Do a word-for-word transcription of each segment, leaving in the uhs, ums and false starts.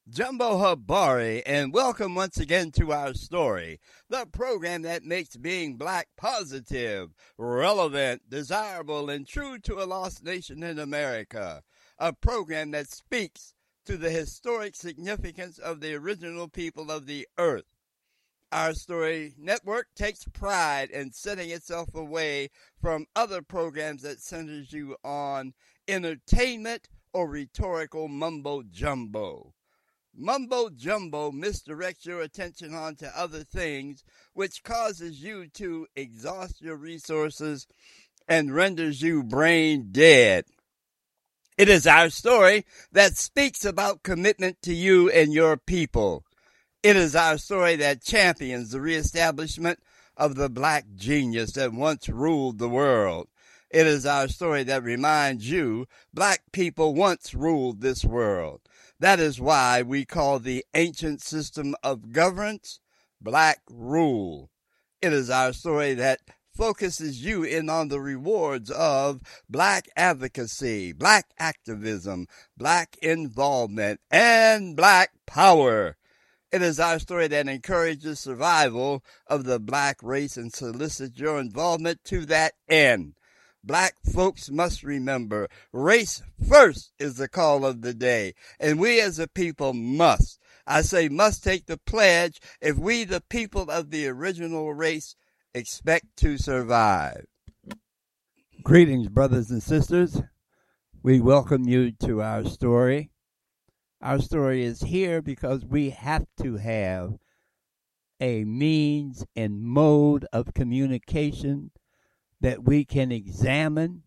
Jumbo Habari, and welcome once again to our story, the program that makes being black positive, relevant, desirable, and true to a lost nation in America. A program that speaks to the historic significance of the original people of the earth. Our Story Network takes pride in setting itself away from other programs that centers you on entertainment or rhetorical mumbo-jumbo. Mumbo-jumbo misdirects your attention onto other things, which causes you to exhaust your resources and renders you brain dead. It is our story that speaks about commitment to you and your people. It is our story that champions the reestablishment of the black genius that once ruled the world. It is our story that reminds you black people once ruled this world. That is why we call the ancient system of governance black rule. It is our story that focuses you in on the rewards of black advocacy, black activism, black involvement, and black power. It is our story that encourages survival of the black race and solicits your involvement to that end. Black folks must remember, race first is the call of the day, and we as a people must, I say must take the pledge if we, the people of the original race, expect to survive. Greetings, brothers and sisters. We welcome you to our story. Our story is here because we have to have a means and mode of communication that we can examine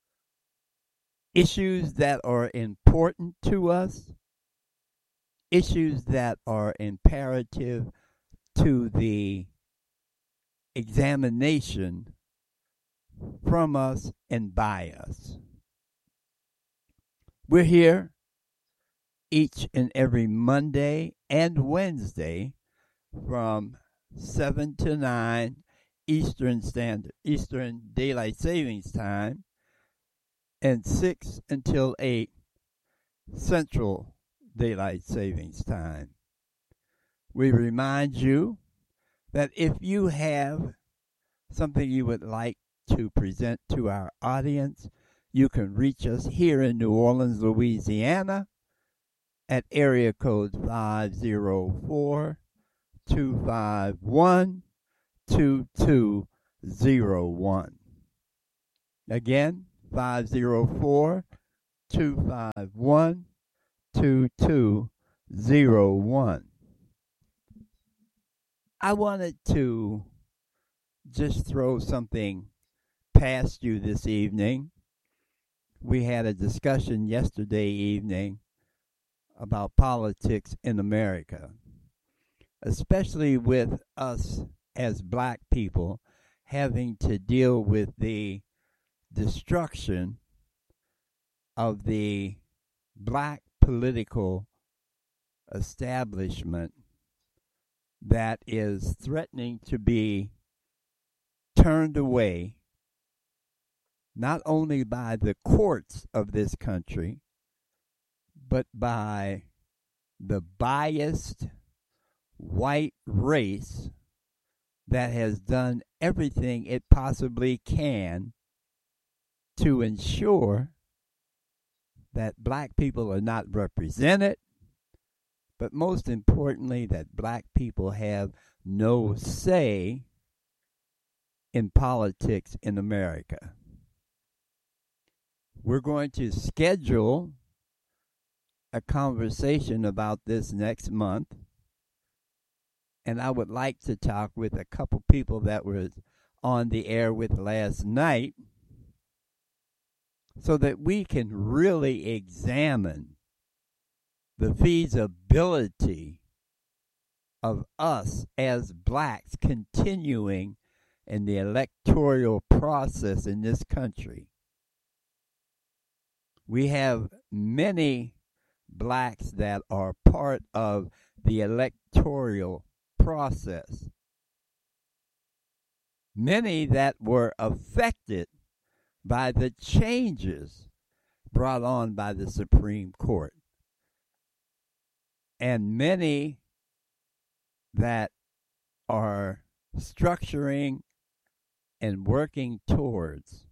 issues that are important to us, issues that are imperative to the examination from us and by us. We're here each and every Monday and Wednesday from seven to nine Eastern Standard, Eastern Daylight Savings Time, and six until eight Central Daylight Savings Time. We remind you that if you have something you would like to present to our audience, you can reach us here in New Orleans, Louisiana at area code five oh four, two five one, two two oh one. Again, five oh four, two five one, two two oh one. I wanted to just throw something past you this evening. We had a discussion yesterday evening about politics in America, especially with us as black people having to deal with the destruction of the black political establishment that is threatening to be turned away not only by the courts of this country, but by the biased white race that has done everything it possibly can to ensure that black people are not represented, but most importantly, that black people have no say in politics in America. We're going to schedule a conversation about this next month, and I would like to talk with a couple people that were on the air with last night so that we can really examine the feasibility of us as blacks continuing in the electoral process in this country. We have many blacks that are part of the electoral process. Many that were affected by the changes brought on by the Supreme Court. and many that are structuring and working towards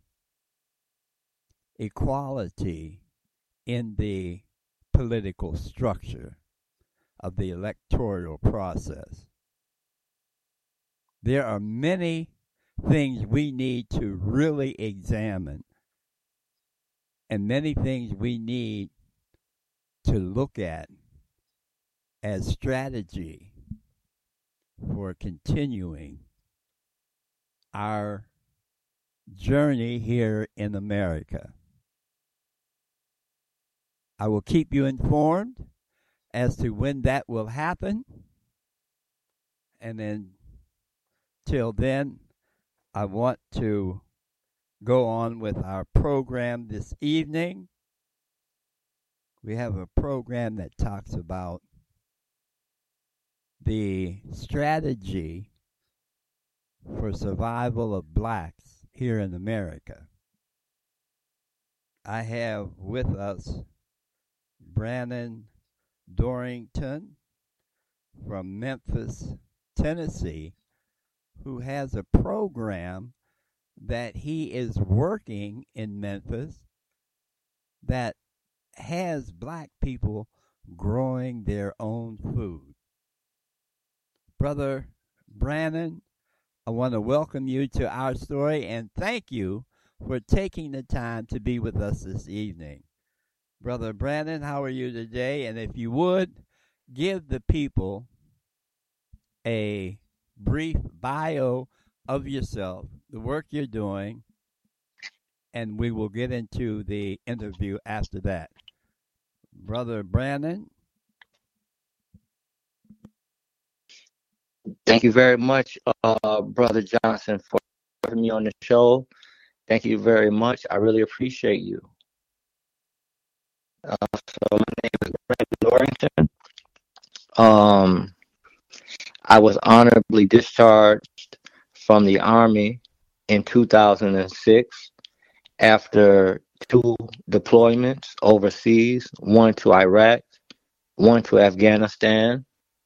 equality in the political structure of the electoral process. There are many things we need to really examine, and many things we need to look at as strategy for continuing our journey here in America. I will keep you informed as to when that will happen. And then, till then, I want to go on with our program this evening. We have a program that talks about the strategy for survival of blacks here in America. I have with us Brannon Dorrington from Memphis, Tennessee, who has a program that he is working in Memphis that has black people growing their own food. Brother Brannon, I want to welcome you to our story and thank you for taking the time to be with us this evening. Brother Brannon, how are you today? And if you would, give the people a brief bio of yourself, the work you're doing, and we will get into the interview after that. Brother Brannon. Thank you very much, uh, Brother Johnson, for having me on the show. Thank you very much. I really appreciate you. Uh, so my name is Brannon Dorrington. Um, I was honorably discharged from the Army in two thousand six after two deployments overseas, one to Iraq, one to Afghanistan.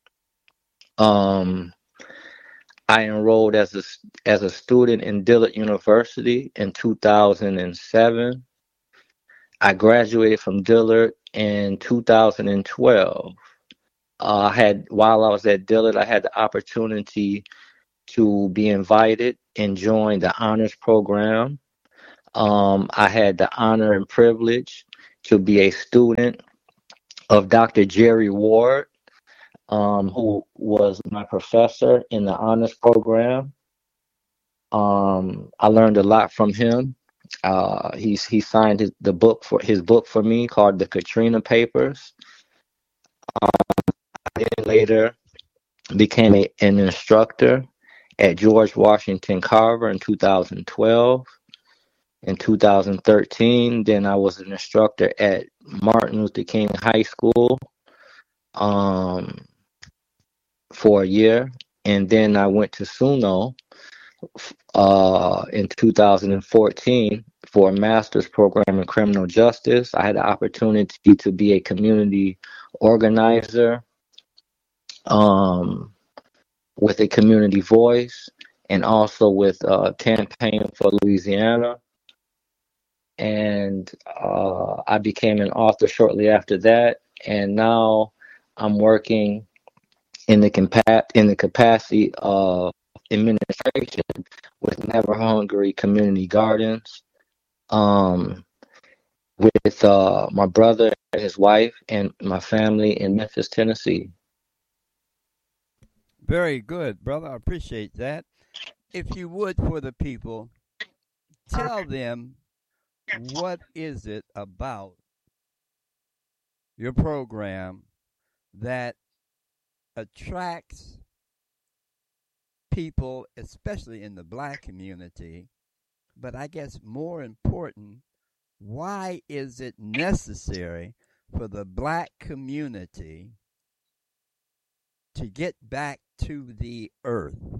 Um, I enrolled as a, as a student in Dillard University in two thousand seven. I graduated from Dillard in two thousand twelve. Uh, I had while I was at Dillard, I had the opportunity to be invited and join the honors program. Um, I had the honor and privilege to be a student of Doctor Jerry Ward, um, who was my professor in the honors program. Um, I learned a lot from him. Uh, he's he signed his, the book for his book for me called The Katrina Papers. Um, then later became a, an instructor at George Washington Carver in two thousand twelve. In two thousand thirteen, then I was an instructor at Martin Luther King High School um, for a year, and then I went to SUNO uh, in two thousand fourteen for a master's program in criminal justice. I had the opportunity to be a community organizer um, with a community voice, and also with uh, Campaign for Louisiana. And uh, I became an author shortly after that, and now I'm working in the compa- in the capacity of administration with Never Hungry Community Gardens, um, with uh, my brother and his wife and my family in Memphis, Tennessee. Very good, brother. I appreciate that. If you would, for the people, tell them what is it about your program that attracts people, especially in the black community, but I guess more important, why is it necessary for the black community to get back to the earth?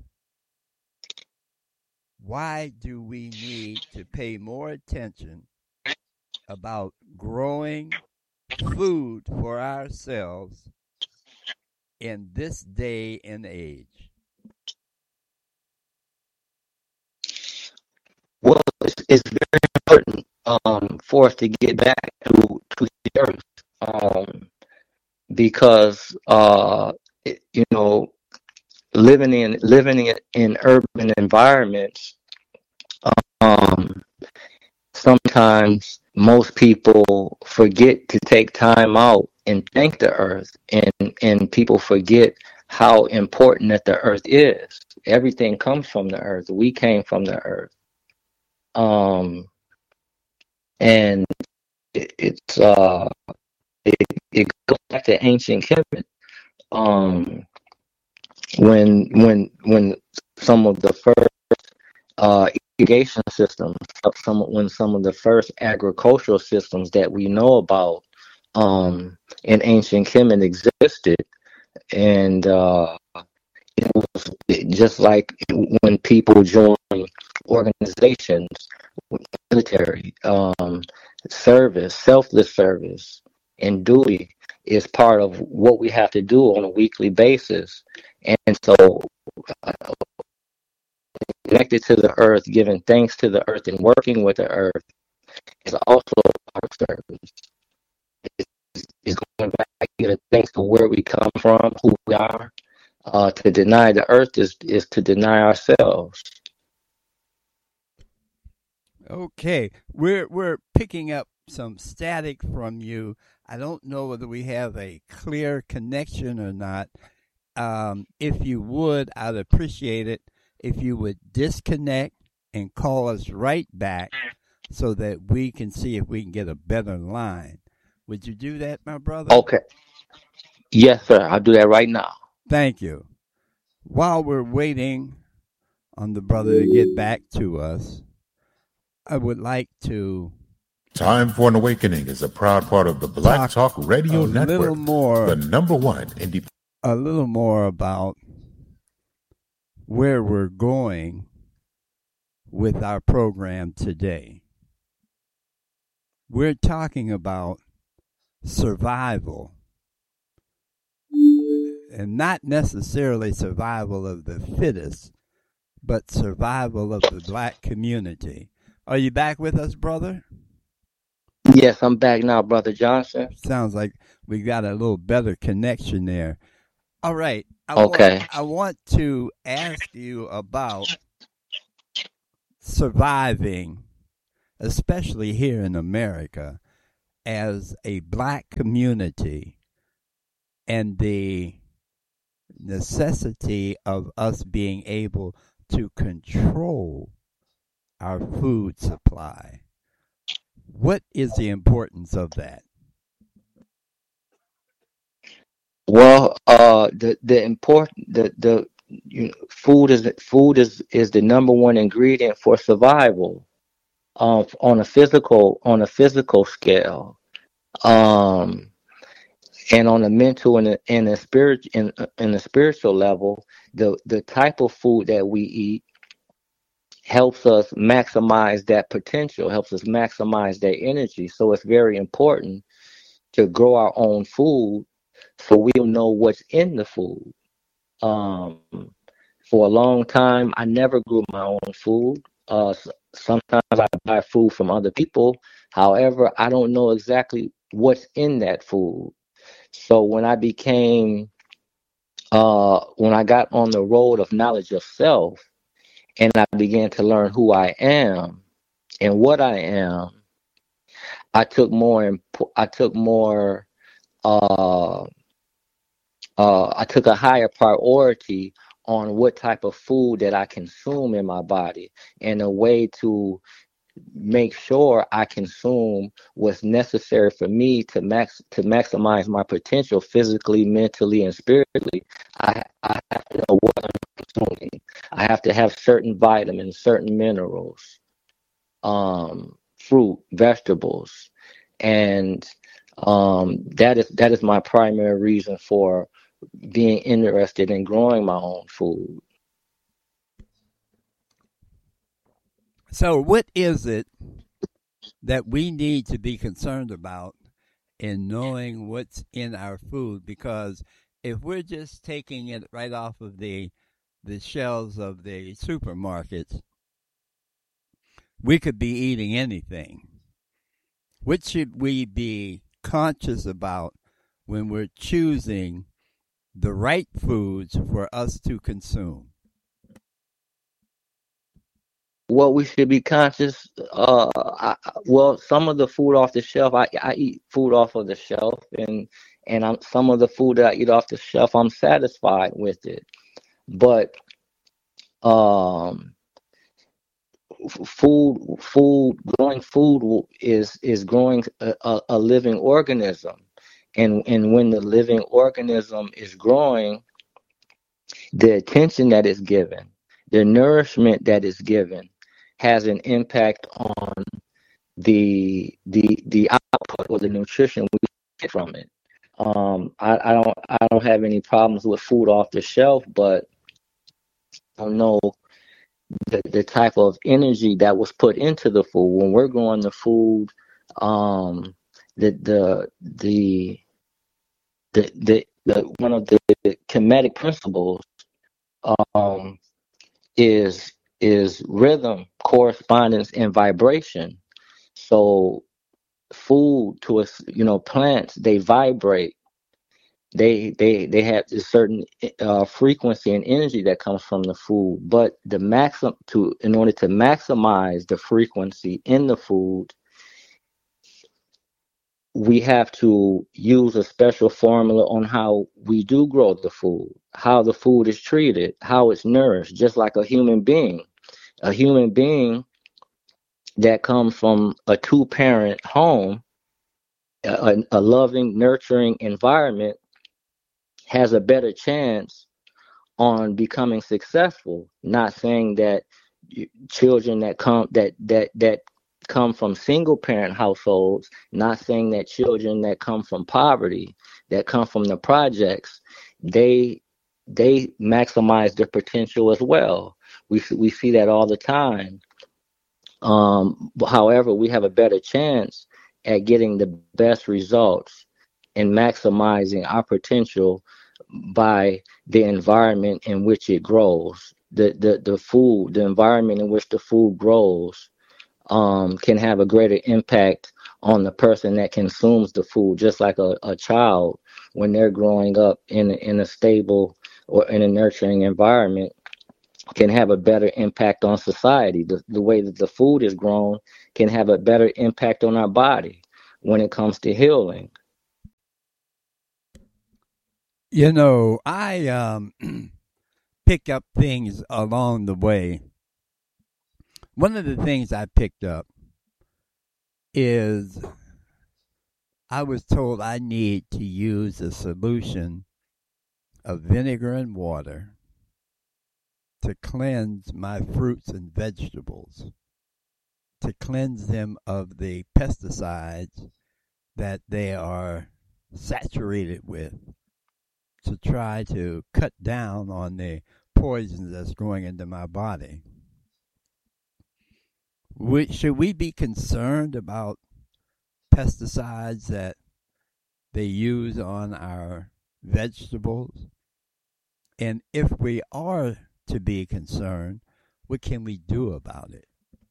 Why do we need to pay more attention about growing food for ourselves in this day and age? Well, it's, it's very important um, for us to get back to, to the earth um, because, uh, it, you know, living in living in, in urban environments, um, sometimes most people forget to take time out and thank the earth, and and people forget how important that the earth is. Everything comes from the earth. We came from the earth. Um, and it, it's uh it, it goes back to ancient Kemet. Um, when when when some of the first uh, irrigation systems, some when some of the first agricultural systems that we know about um, in ancient Kemet existed, and uh, it was just like when people join organizations, military um, service, selfless service, and duty is part of what we have to do on a weekly basis, and so. Uh, Connected to the earth, giving thanks to the earth, and working with the earth is also our service. It's, it's going back, giving thanks to where we come from, who we are. Uh, to deny the earth is, is to deny ourselves. Okay, we're we're picking up some static from you. I don't know whether we have a clear connection or not. Um, if you would, I'd appreciate it if you would disconnect and call us right back so that we can see if we can get a better line. Would you do that, my brother? Okay. Yes, sir. I'll do that right now. Thank you. While we're waiting on the brother to get back to us, I would like to. Time for an Awakening is a proud part of the Black Talk, Talk Radio a Network, little more, the number one indie. A little more about where we're going with our program today. We're talking about survival, and not necessarily survival of the fittest, but survival of the black community. Are you back with us, brother? Yes, I'm back now, Brother Johnson. Sounds like we got a little better connection there. All right. I okay. Want, I want to ask you about surviving, especially here in America, as a black community, and the necessity of us being able to control our food supply. What is the importance of that? Well, uh, the the important the the you know, food is food is is the number one ingredient for survival. Um, on a physical on a physical scale, um, and on a mental and a, and a spirit in in a spiritual level, the the type of food that we eat helps us maximize that potential, helps us maximize that energy. So it's very important to grow our own food, so we'll know what's in the food. Um, for a long time, I never grew my own food. Uh, sometimes I buy food from other people. However, I don't know exactly what's in that food. So when I became, uh, when I got on the road of knowledge of self, and I began to learn who I am and what I am, I took more. I took more. Uh, uh, I took a higher priority on what type of food that I consume in my body, and a way to make sure I consume what's necessary for me to max to maximize my potential physically, mentally, and spiritually. I I have to know what I'm consuming. I have to have certain vitamins, certain minerals, um, fruit, vegetables, and um, that is that is my primary reason for being interested in growing my own food. So what is it that we need to be concerned about in knowing what's in our food? Because if we're just taking it right off of the the shelves of the supermarkets, we could be eating anything. What should we be conscious about when we're choosing the right foods for us to consume? What we should be conscious, uh, I, well, some of the food off the shelf, I, I eat food off of the shelf, and and I'm, some of the food that I eat off the shelf, I'm satisfied with it. But um, f- food, food, growing food will- is is growing a, a, a living organism, and and when the living organism is growing, the attention that is given, the nourishment that is given, has an impact on the the the output or the nutrition we get from it. Um, I, I don't I don't have any problems with food off the shelf, but I don't know the, the type of energy that was put into the food when we're growing the food. Um, the the the the the, the one of the kinetic principles um, is is rhythm, correspondence, and vibration. So food to us, you know, plants, they vibrate. They they they have a certain uh, frequency and energy that comes from the food. But the maximum to in order to maximize the frequency in the food, we have to use a special formula on how we do grow the food, how the food is treated, how it's nourished, just like a human being. A human being that comes from a two-parent home, a, a loving, nurturing environment, has a better chance on becoming successful. Not saying that children that come that that that come from single parent households, not saying that children that come from poverty, that come from the projects, they they maximize their potential as well. We we see that all the time. Um, however, we have a better chance at getting the best results and maximizing our potential by the environment in which it grows. The the the food, the environment in which the food grows, um, can have a greater impact on the person that consumes the food. Just like a, a child, when they're growing up in in a stable or in a nurturing environment, can have a better impact on society. The, the way that the food is grown can have a better impact on our body when it comes to healing. You know, I um, pick up things along the way. One of the things I picked up is I was told I need to use a solution of vinegar and water to cleanse my fruits and vegetables, to cleanse them of the pesticides that they are saturated with, to try to cut down on the poison that's going into my body. We, should we be concerned about pesticides that they use on our vegetables? And if we are to be concerned, what can we do about it?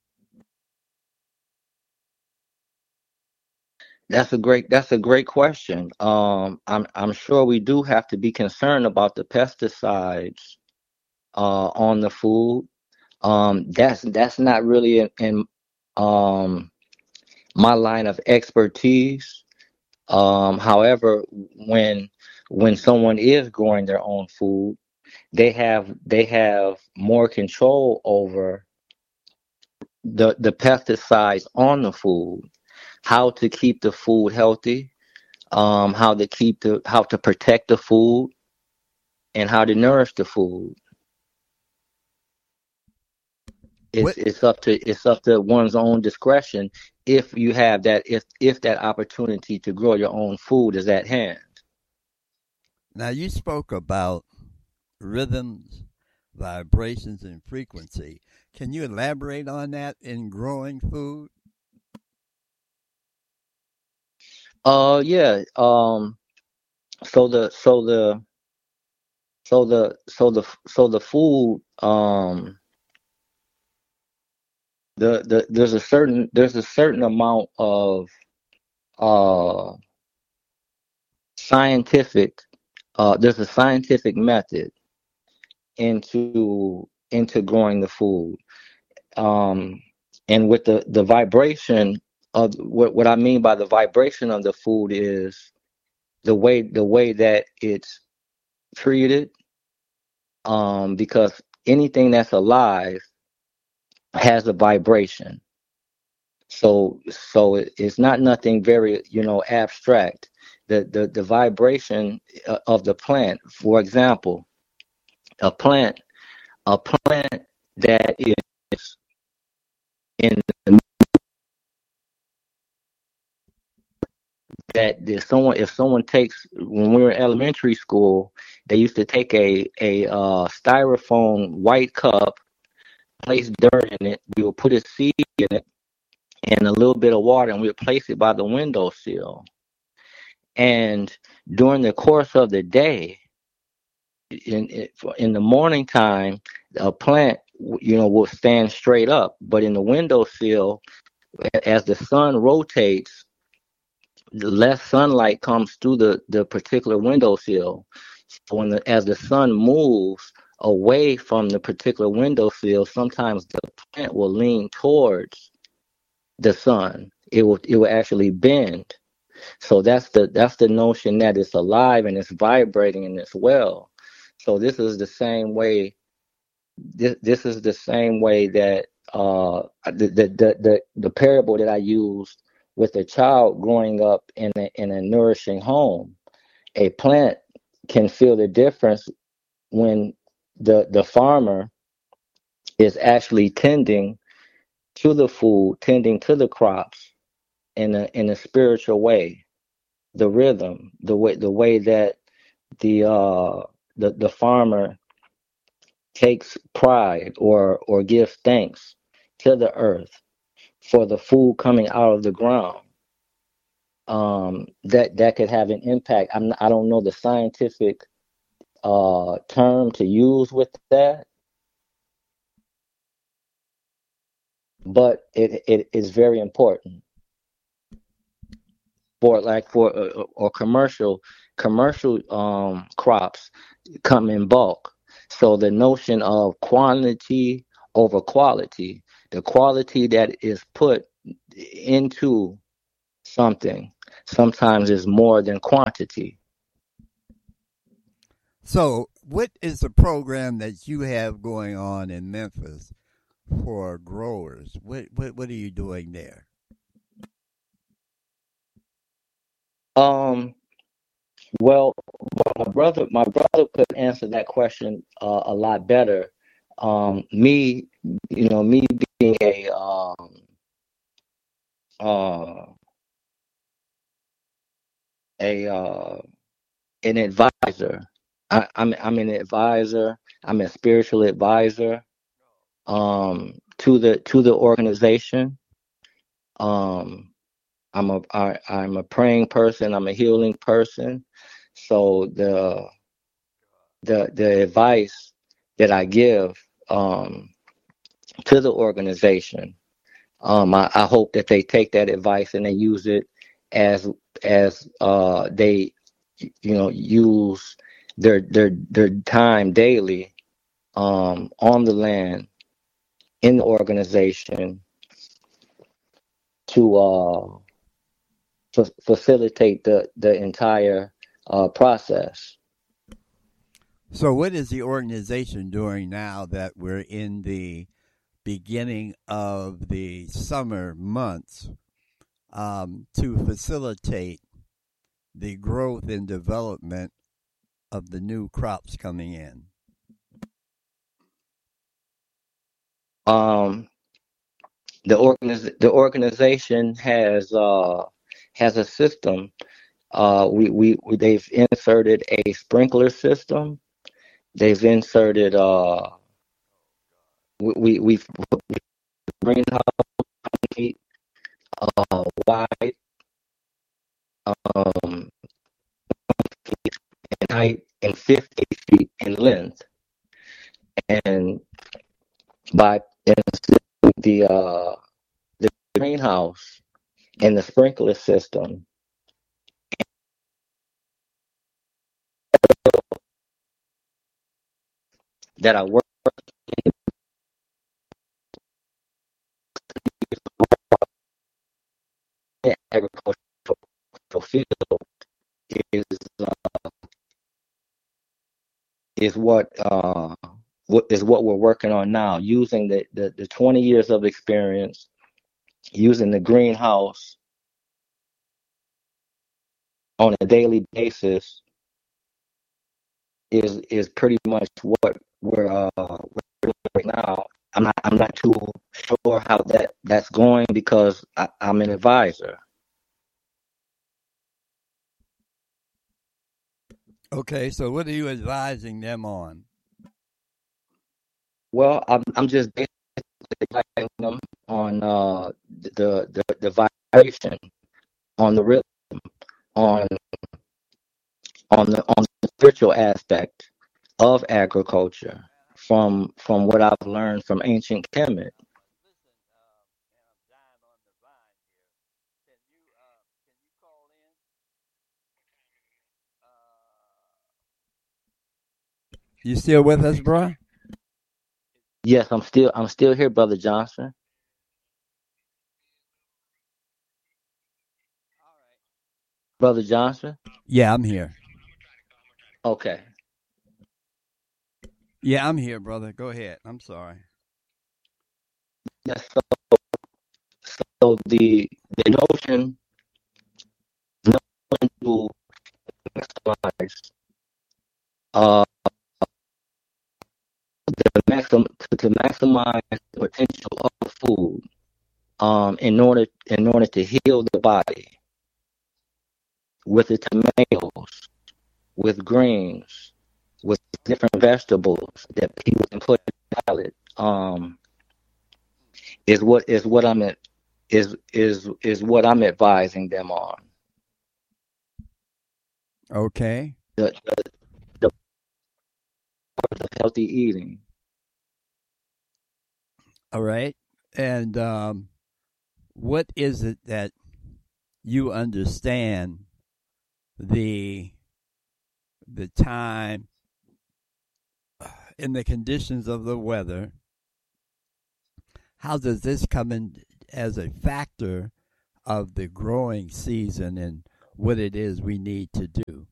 That's a great that's a great question. Um, I'm I'm sure we do have to be concerned about the pesticides uh, on the food. Um, that's that's not really in, in um, my line of expertise. Um, however, when when someone is growing their own food, they have they have more control over the the pesticides on the food, how to keep the food healthy, um, how to keep the how to protect the food, and how to nourish the food. It's What it's up to it's up to one's own discretion if you have that if if that opportunity to grow your own food is at hand. now you spoke about rhythms, vibrations, and frequency. Can you elaborate on that in growing food? Uh yeah. Um so the so the So the so the so the food um the, the there's a certain there's a certain amount of uh scientific uh there's a scientific method into into growing the food. Um and with the the vibration of what what I mean by the vibration of the food is the way the way that it's treated, um because anything that's alive has a vibration. So so it, it's not nothing very, you know, abstract. The the the vibration uh, of the plant, for example, a plant a plant that is in the, that if someone if someone takes, when we were in elementary school, they used to take a a uh, styrofoam white cup, place dirt in it, we would put a seed in it and a little bit of water, and we would place it by the windowsill. And during the course of the day, in in the morning time, a plant, you know, will stand straight up, but in the windowsill, as the sun rotates, less sunlight comes through the the particular windowsill. So when the, as the sun moves away from the particular windowsill, sometimes the plant will lean towards the sun. It will it will actually bend. So that's the that's the notion that it's alive and it's vibrating and it's well. So this is the same way. This this is the same way that uh the the the the, the parable that I used with a child growing up in a in a nourishing home. A plant can feel the difference when the the farmer is actually tending to the food, tending to the crops in a in a spiritual way. The rhythm, the way the way that the uh the, the farmer takes pride or or gives thanks to the earth for the food coming out of the ground. Um, that that could have an impact. I'm not, I don't know the scientific uh term to use with that, but it it is very important for like for uh, or commercial commercial um crops come in bulk. So the notion of quantity over quality, the quality that is put into something sometimes is more than quantity. So, what is the program that you have going on in Memphis for growers? What what what are you doing there? Um, well, my brother, my brother could answer that question uh, a lot better. Um, me, you know, me being a um, uh, a uh, an advisor. I, I'm I'm an advisor. I'm a spiritual advisor um, to the to the organization. Um, I'm a I, I'm a praying person. I'm a healing person. So the the the advice that I give um, to the organization, um, I, I hope that they take that advice and they use it as as uh, they you know use their their their time daily um, on the land in the organization to uh, f- facilitate the the entire uh, process. So, what is the organization doing now that we're in the beginning of the summer months um, to facilitate the growth and development of the new crops coming in? Um, the organiz- the organization has uh, has a system. Uh, we, we we they've inserted a sprinkler system. They've inserted uh, we we we've greenhouse feet uh, wide, um, in height and fifty feet in length. And by installing the uh, the greenhouse and the sprinkler system, that I work in agricultural field is uh, is what uh, what is what we're working on now, using the, the, the twenty years of experience, using the greenhouse on a daily basis is is pretty much what we're uh we're doing right now. I'm not I'm not too sure how that that's going because I, I'm an advisor. Okay, so what are you advising them on? Well, I'm I'm just basically advising them on uh the the the vibration, on the rhythm, on on the on the spiritual aspect of agriculture from from what I've learned from ancient Kemet. You still with us, bro? Yes, I'm still I'm still here, Brother Johnson. Brother Johnson? Yeah, I'm here. Okay. Yeah, I'm here, brother. Go ahead. I'm sorry. Yes, so, so the the notion notion to maximize uh the maxim to, to maximize the potential of food um in order in order to heal the body with the tomatoes, with greens, with different vegetables that people can put in the salad, um, is what is what I'm at, is is is what I'm advising them on. Okay. The the, the part of healthy eating. All right. And um, what is it that you understand the the time and the conditions of the weather? How does this come in as a factor of the growing season and what it is we need to do?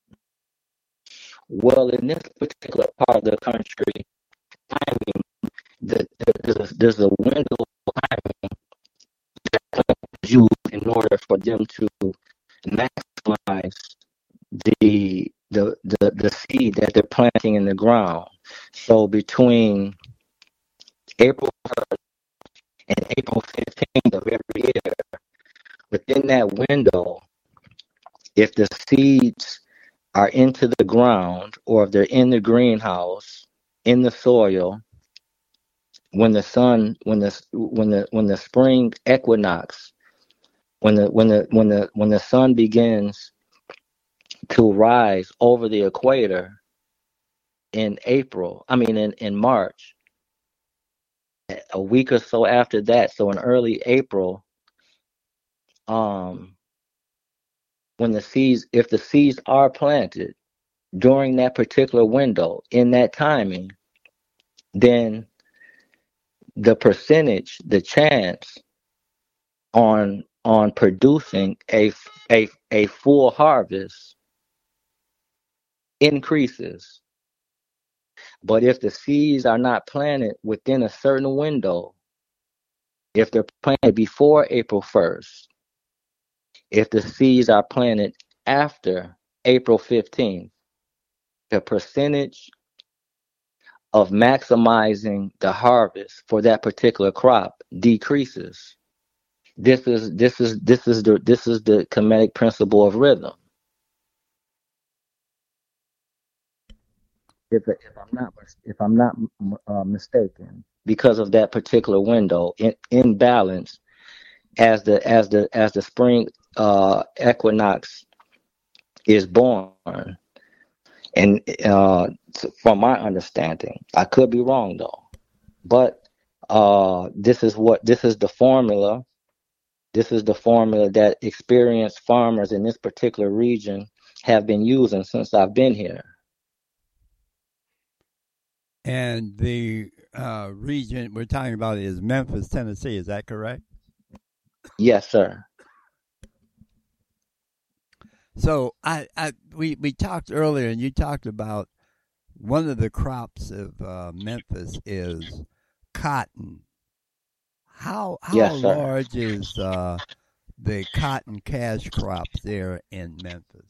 Well, in this particular part of the country, timing, the, the, there's, a, there's a window of timing that's used in order for them to maximize the the the the seed that they're planting in the ground. So between April first and April fifteenth of every year, within that window, if the seeds are into the ground or if they're in the greenhouse, in the soil, when the sun, when the when the when the spring equinox, when the when the when the when the sun begins to rise over the equator in April, I mean in, in March, a week or so after that, so in early April, um, when the seeds, if the seeds are planted during that particular window, in that timing, then the percentage, the chance on on producing a a a full harvest increases. But if the seeds are not planted within a certain window, if they're planted before April first, if the seeds are planted after April fifteenth, the percentage of maximizing the harvest for that particular crop decreases. This is this is this is the this is the Kemetic principle of rhythm. If if I'm not if I'm not uh, mistaken, because of that particular window in, in balance, as the as the as the spring uh, equinox is born, and uh, from my understanding, I could be wrong though. But uh, this is what this is the formula. This is the formula that experienced farmers in this particular region have been using since I've been here. And the uh, region we're talking about is Memphis, Tennessee. Is that correct? Yes, sir. So I, I we, we talked earlier, and you talked about one of the crops of uh, Memphis is cotton. How how Yes, sir. large is uh, the cotton cash crop there in Memphis?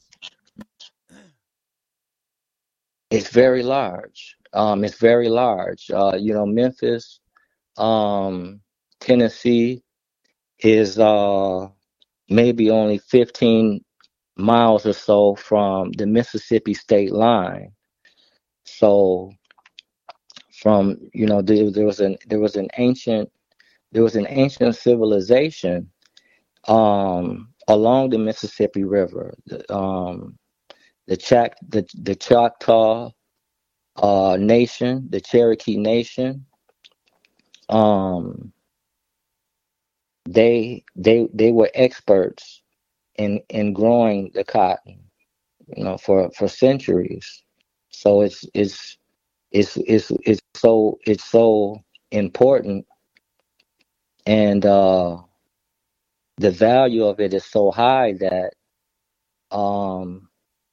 It's very large. Um, it's very large. Uh, you know, Memphis, um, Tennessee is uh maybe only fifteen miles or so from the Mississippi state line. So from you know there, there was an there was an ancient there was an ancient civilization um along the Mississippi River. The, um the Chac the the Choctaw uh nation, the Cherokee nation, um they they they were experts in in growing the cotton, you know, for for centuries. So it's it's it's it's it's so it's so important, and uh the value of it is so high that um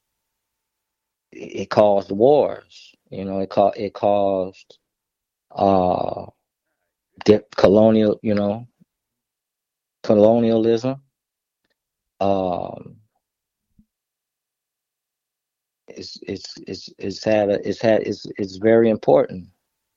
it it caused wars. You know, it ca- it caused uh di- colonial, you know, colonialism. Um, it's it's it's it's had a, it's had it's it's very important.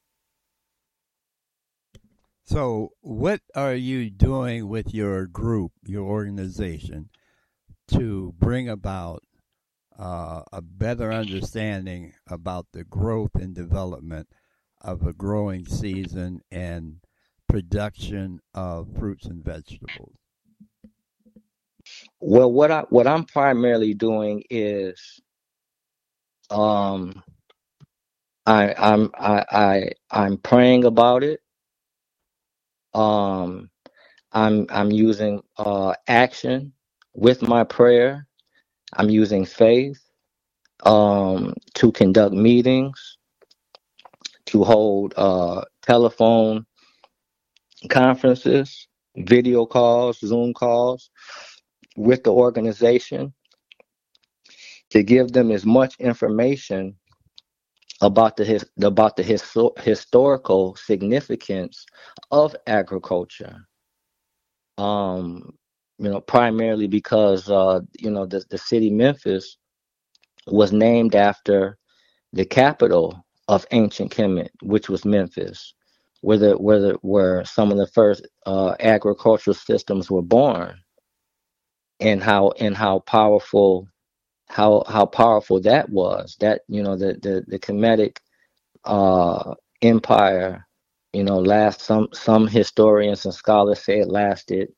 So what are you doing with your group, your organization, to bring about uh, a better understanding about the growth and development of a growing season and production of fruits and vegetables? Well, what I what I'm primarily doing is um I I'm I I I'm praying about it. Um, I'm I'm using uh action with my prayer. I'm using faith um to conduct meetings, to hold uh telephone conferences, video calls, Zoom calls with the organization to give them as much information about the his, about the histo- historical significance of agriculture. Um, you know, primarily because uh, you know the the city Memphis was named after the capital of ancient Kemet, which was Memphis, where the where the, where some of the first uh, agricultural systems were born, and how and how powerful how how powerful that was. That you know the the the Kemetic uh, empire, you know, last some some historians and scholars say it lasted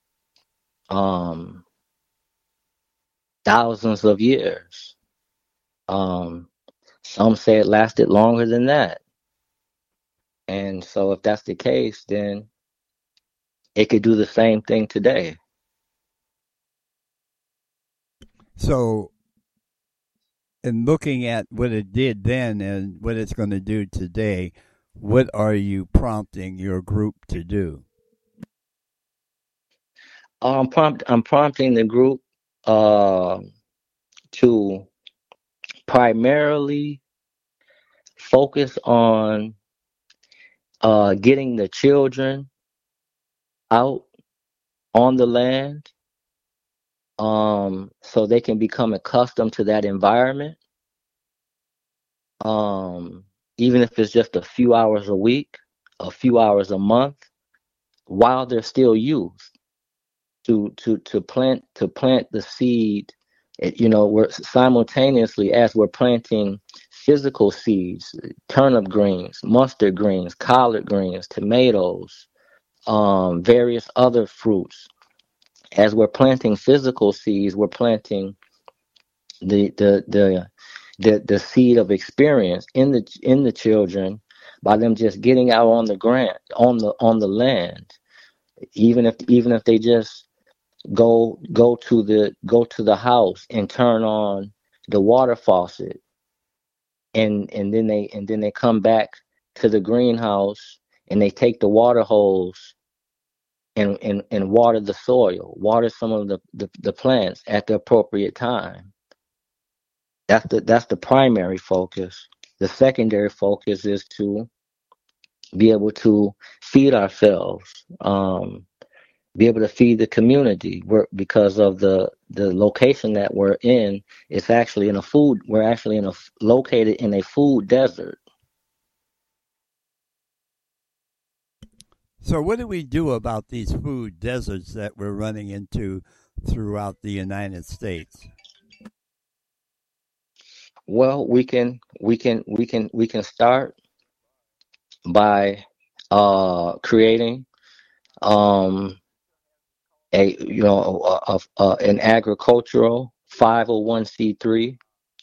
um, thousands of years. Um, some say it lasted longer than that. And so, if that's the case, then it could do the same thing today. So, in looking at what it did then and what it's going to do today, what are you prompting your group to do? I'm prompt. I'm prompting the group uh, to primarily focus on uh, getting the children out on the land, um, so they can become accustomed to that environment. Um, even if it's just a few hours a week, a few hours a month, while they're still youth, to to to plant to plant the seed. It, you know, we're simultaneously as we're planting physical seeds, turnip greens, mustard greens, collard greens, tomatoes, um, various other fruits. As we're planting physical seeds, we're planting the the the the the seed of experience in the in the children by them just getting out on the grant on the on the land, even if even if they just go go to the go to the house and turn on the water faucet, and and then they and then they come back to the greenhouse and they take the water hose and and, and water the soil, water some of the, the the plants at the appropriate time. That's the that's the primary focus. The secondary focus is to be able to feed ourselves, um, be able to feed the community. We're, because of the the location that we're in, it's actually in a food. We're actually in a located in a food desert. So what do we do about these food deserts that we're running into throughout the United States? Well, we can we can we can we can start by uh, creating um, a you know a, a, a, an agricultural five oh one c three,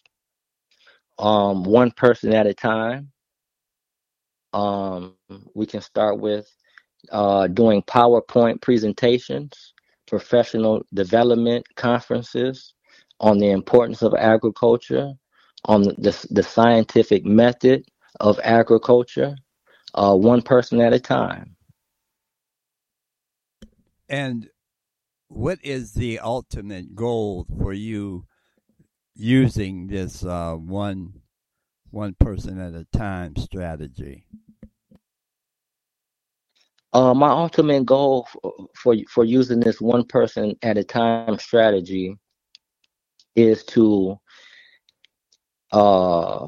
um, one person at a time. Um, we can start with uh, doing PowerPoint presentations, professional development conferences on the importance of agriculture, on the, the, the scientific method of agriculture, uh, one person at a time. And what is the ultimate goal for you using this uh, one one person at a time strategy? Uh, my ultimate goal for, for for using this one person at a time strategy is to uh,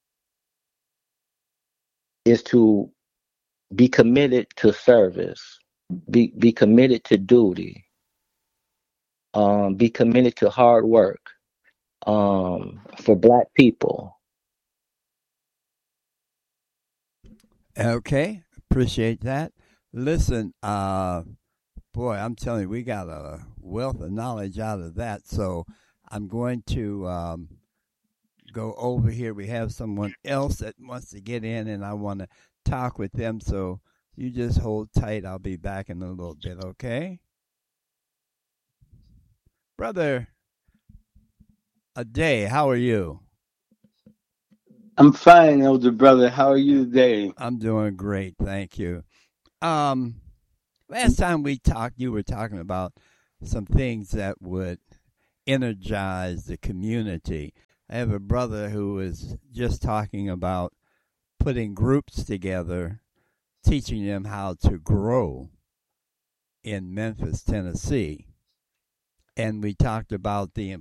is to be committed to service, be be committed to duty, um, be committed to hard work, um, for Black people. Okay, appreciate that. Listen, uh, boy, I'm telling you, we got a wealth of knowledge out of that. So I'm going to um, go over here. We have someone else that wants to get in, and I want to talk with them. So you just hold tight. I'll be back in a little bit, okay? Brother Ade, how are you? I'm fine, elder brother. How are you today? I'm doing great, thank you. Um, last time we talked, you were talking about some things that would energize the community. I have a brother who was just talking about putting groups together, teaching them how to grow in Memphis, Tennessee. And we talked about the